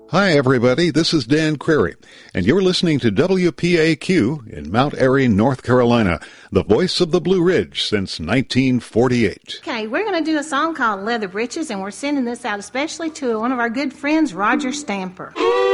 Hi, everybody. This is Dan Crary, and you're listening to WPAQ in Mount Airy, North Carolina, the voice of the Blue Ridge since 1948. Okay, we're going to do a song called Leather Breeches, and we're sending this out especially to one of our good friends, Roger Stamper.